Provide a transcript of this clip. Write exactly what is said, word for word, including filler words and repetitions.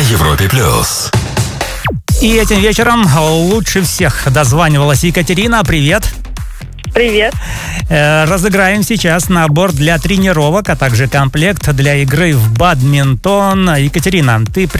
Европе плюс. И этим вечером лучше всех дозванивалась Екатерина. Привет. Привет. Разыграем сейчас набор для тренировок, а также комплект для игры в бадминтон. Екатерина, ты